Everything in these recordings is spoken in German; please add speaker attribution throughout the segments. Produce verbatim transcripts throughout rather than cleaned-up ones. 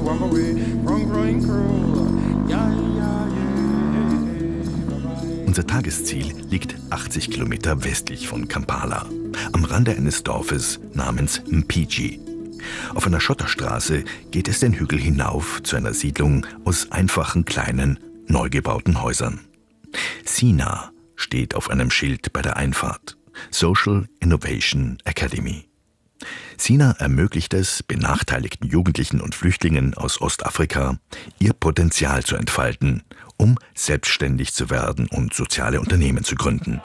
Speaker 1: walk away from growing cruel. Yeah, yeah, yeah.
Speaker 2: Unser Tagesziel liegt achtzig Kilometer westlich von Kampala, am Rande eines Dorfes namens Mpigi. Auf einer Schotterstraße geht es den Hügel hinauf zu einer Siedlung aus einfachen, kleinen, neu gebauten Häusern. Sina steht auf einem Schild bei der Einfahrt. Social Innovation Academy. Sina ermöglicht es benachteiligten Jugendlichen und Flüchtlingen aus Ostafrika, ihr Potenzial zu entfalten, um selbstständig zu werden und soziale Unternehmen zu gründen.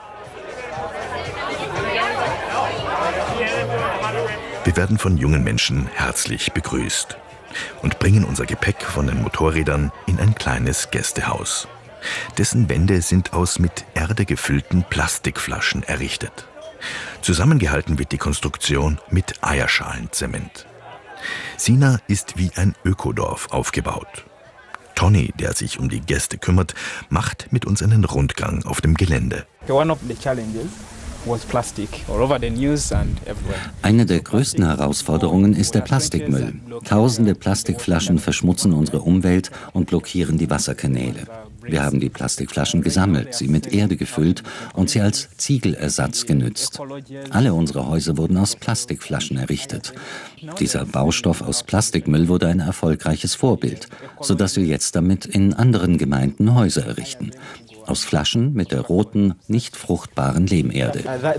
Speaker 2: Wir werden von jungen Menschen herzlich begrüßt und bringen unser Gepäck von den Motorrädern in ein kleines Gästehaus. Dessen Wände sind aus mit Erde gefüllten Plastikflaschen errichtet. Zusammengehalten wird die Konstruktion mit Eierschalenzement. Sina ist wie ein Ökodorf aufgebaut. Tony, der sich um die Gäste kümmert, macht mit uns einen Rundgang auf dem Gelände.
Speaker 3: One of the challenges was plastic all over the news and everywhere.
Speaker 4: Eine der größten Herausforderungen ist der Plastikmüll. Tausende Plastikflaschen verschmutzen unsere Umwelt und blockieren die Wasserkanäle. Wir haben die Plastikflaschen gesammelt, sie mit Erde gefüllt und sie als Ziegelersatz genützt. Alle unsere Häuser wurden aus Plastikflaschen errichtet. Dieser Baustoff aus Plastikmüll wurde ein erfolgreiches Vorbild, sodass wir jetzt damit in anderen Gemeinden Häuser errichten. Aus Flaschen mit der roten, nicht fruchtbaren Lehmerde.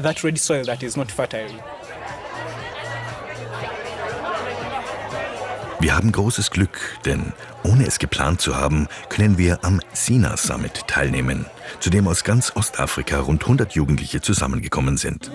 Speaker 2: Wir haben großes Glück, denn ohne es geplant zu haben, können wir am Sina Summit teilnehmen, zu dem aus ganz Ostafrika rund hundert Jugendliche zusammengekommen sind.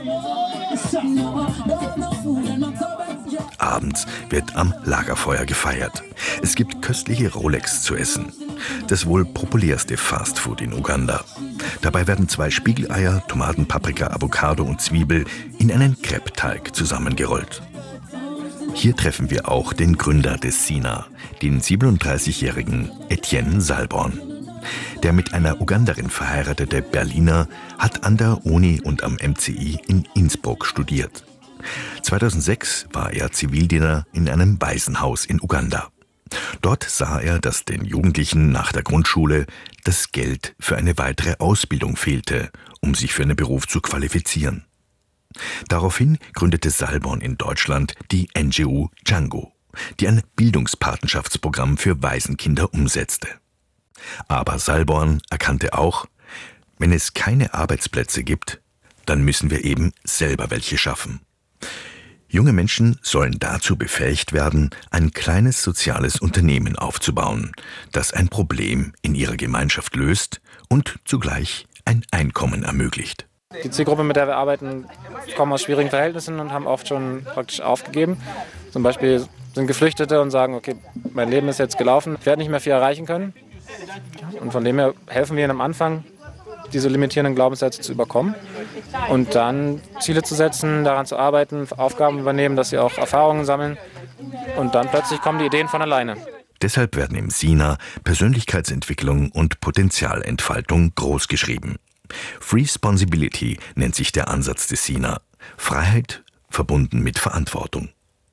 Speaker 2: Abends wird am Lagerfeuer gefeiert. Es gibt köstliche Rolex zu essen. Das wohl populärste Fastfood in Uganda. Dabei werden zwei Spiegeleier, Tomaten, Paprika, Avocado und Zwiebel in einen Crepe-Teig zusammengerollt. Hier treffen wir auch den Gründer des Sina, den siebenunddreißigjährigen Etienne Salborn. Der mit einer Uganderin verheiratete Berliner hat an der Uni und am M C I in Innsbruck studiert. zweitausendsechs war er Zivildiener in einem Waisenhaus in Uganda. Dort sah er, dass den Jugendlichen nach der Grundschule das Geld für eine weitere Ausbildung fehlte, um sich für einen Beruf zu qualifizieren. Daraufhin gründete Salborn in Deutschland die N G O Django, die ein Bildungspatenschaftsprogramm für Waisenkinder umsetzte. Aber Salborn erkannte auch, wenn es keine Arbeitsplätze gibt, dann müssen wir eben selber welche schaffen. Junge Menschen sollen dazu befähigt werden, ein kleines soziales Unternehmen aufzubauen, das ein Problem in ihrer Gemeinschaft löst und zugleich ein Einkommen ermöglicht.
Speaker 3: Die Zielgruppe, mit der wir arbeiten, kommen aus schwierigen Verhältnissen und haben oft schon praktisch aufgegeben. Zum Beispiel sind Geflüchtete und sagen, okay, mein Leben ist jetzt gelaufen, ich werde nicht mehr viel erreichen können. Und von dem her helfen wir ihnen am Anfang, diese limitierenden Glaubenssätze zu überkommen und dann Ziele zu setzen, daran zu arbeiten, Aufgaben übernehmen, dass sie auch Erfahrungen sammeln und dann plötzlich kommen die Ideen von alleine.
Speaker 2: Deshalb werden im Sina Persönlichkeitsentwicklung und Potenzialentfaltung großgeschrieben. Freesponsibility nennt sich der Ansatz des Sina. Freiheit verbunden mit Verantwortung.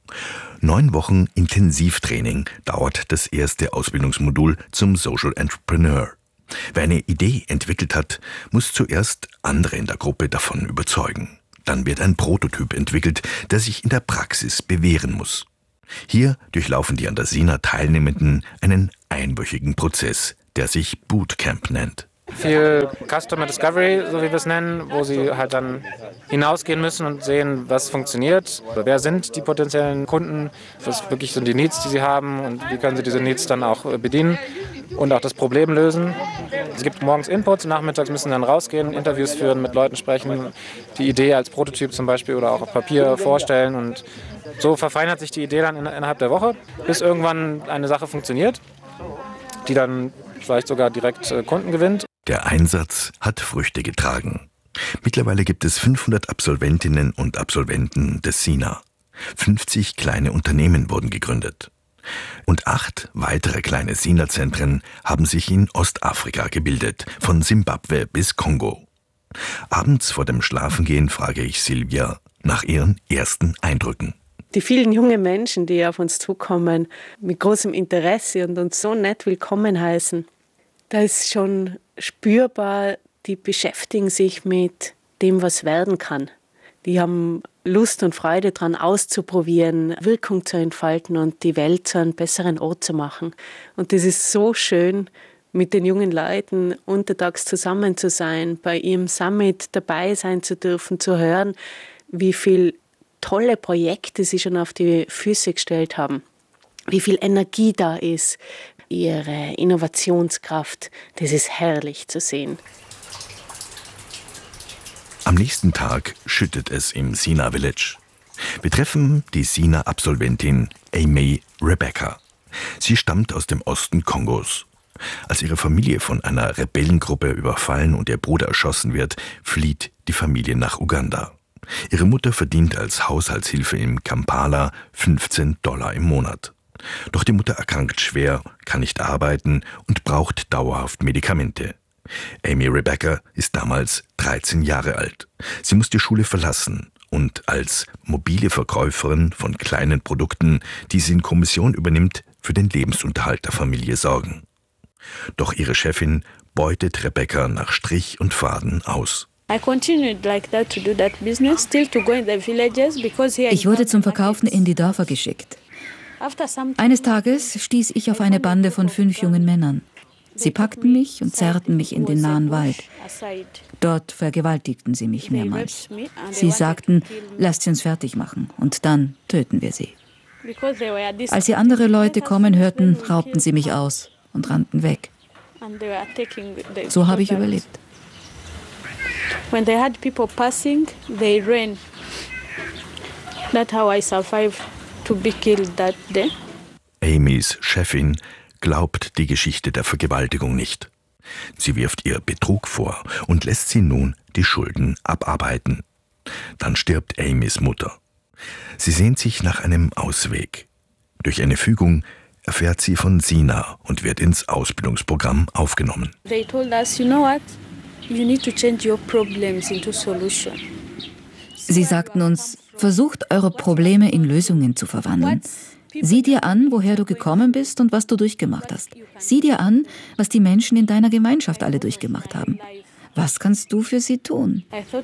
Speaker 2: Neun Wochen Intensivtraining dauert das erste Ausbildungsmodul zum Social Entrepreneur. Wer eine Idee entwickelt hat, muss zuerst andere in der Gruppe davon überzeugen. Dann wird ein Prototyp entwickelt, der sich in der Praxis bewähren muss. Hier durchlaufen die an der Sina Teilnehmenden einen einwöchigen Prozess, der sich Bootcamp nennt.
Speaker 3: Viel Customer Discovery, so wie wir es nennen, wo sie halt dann hinausgehen müssen und sehen, was funktioniert. Wer sind die potenziellen Kunden, was wirklich sind die Needs, die sie haben und wie können sie diese Needs dann auch bedienen und auch das Problem lösen. Es gibt morgens Inputs, nachmittags müssen dann rausgehen, Interviews führen, mit Leuten sprechen, die Idee als Prototyp zum Beispiel oder auch auf Papier vorstellen und so verfeinert sich die Idee dann innerhalb der Woche, bis irgendwann eine Sache funktioniert, die dann vielleicht sogar direkt Kunden gewinnt.
Speaker 2: Der Einsatz hat Früchte getragen. Mittlerweile gibt es fünfhundert Absolventinnen und Absolventen des Sina. fünfzig kleine Unternehmen wurden gegründet. Und acht weitere kleine Sina-Zentren haben sich in Ostafrika gebildet, von Simbabwe bis Kongo. Abends vor dem Schlafengehen frage ich Silvia nach ihren ersten Eindrücken.
Speaker 5: Die vielen jungen Menschen, die auf uns zukommen, mit großem Interesse und uns so nett willkommen heißen, da ist schon spürbar, die beschäftigen sich mit dem, was werden kann. Die haben Lust und Freude daran, auszuprobieren, Wirkung zu entfalten und die Welt zu einem besseren Ort zu machen. Und das ist so schön, mit den jungen Leuten untertags zusammen zu sein, bei ihrem Summit dabei sein zu dürfen, zu hören, wie viele tolle Projekte sie schon auf die Füße gestellt haben, wie viel Energie da ist, ihre Innovationskraft. Das ist herrlich zu sehen.
Speaker 2: Am nächsten Tag schüttet es im Sina Village. Wir treffen die Sina-Absolventin Amy Rebecca. Sie stammt aus dem Osten Kongos. Als ihre Familie von einer Rebellengruppe überfallen und ihr Bruder erschossen wird, flieht die Familie nach Uganda. Ihre Mutter verdient als Haushaltshilfe in Kampala fünfzehn Dollar im Monat. Doch die Mutter erkrankt schwer, kann nicht arbeiten und braucht dauerhaft Medikamente. Amy Rebecca ist damals dreizehn Jahre alt. Sie muss die Schule verlassen und als mobile Verkäuferin von kleinen Produkten, die sie in Kommission übernimmt, für den Lebensunterhalt der Familie sorgen. Doch ihre Chefin beutet Rebecca nach Strich und Faden aus.
Speaker 6: Ich wurde zum Verkaufen in die Dörfer geschickt. Eines Tages stieß ich auf eine Bande von fünf jungen Männern. Sie packten mich und zerrten mich in den nahen Wald. Dort vergewaltigten sie mich mehrmals. Sie sagten, lasst sie uns fertig machen und dann töten wir sie. Als sie andere Leute kommen hörten, raubten sie mich aus und rannten weg. So habe ich überlebt.
Speaker 5: When they had people passing, they ran. That's how I survived to be killed that day.
Speaker 2: Amys Chefin glaubt die Geschichte der Vergewaltigung nicht. Sie wirft ihr Betrug vor und lässt sie nun die Schulden abarbeiten. Dann stirbt Amys Mutter. Sie sehnt sich nach einem Ausweg. Durch eine Fügung erfährt sie von Sina und wird ins Ausbildungsprogramm aufgenommen.
Speaker 5: They told us, you know what? You need to change your problems into solution.
Speaker 6: Sie sagten uns, versucht eure Probleme in Lösungen zu verwandeln. Sieh dir an, woher du gekommen bist und was du durchgemacht hast. Sieh dir an, was die Menschen in deiner Gemeinschaft alle durchgemacht haben. Was kannst du für sie tun?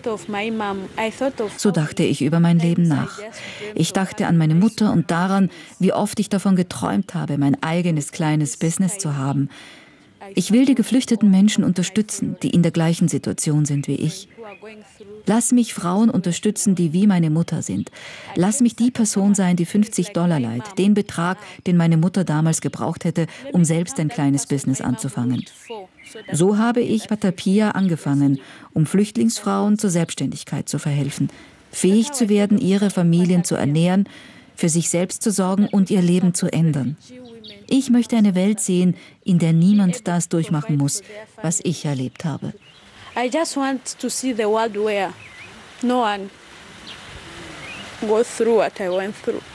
Speaker 6: So dachte ich über mein Leben nach. Ich dachte an meine Mutter und daran, wie oft ich davon geträumt habe, mein eigenes kleines Business zu haben. Ich will die geflüchteten Menschen unterstützen, die in der gleichen Situation sind wie ich. Lass mich Frauen unterstützen, die wie meine Mutter sind. Lass mich die Person sein, die fünfzig Dollar leiht, den Betrag, den meine Mutter damals gebraucht hätte, um selbst ein kleines Business anzufangen. So habe ich Patapia angefangen, um Flüchtlingsfrauen zur Selbstständigkeit zu verhelfen, fähig zu werden, ihre Familien zu ernähren, für sich selbst zu sorgen und ihr Leben zu ändern. Ich möchte eine Welt sehen, in der niemand das durchmachen muss, was ich erlebt habe.
Speaker 5: I just want to see the world where no one goes through what I went through.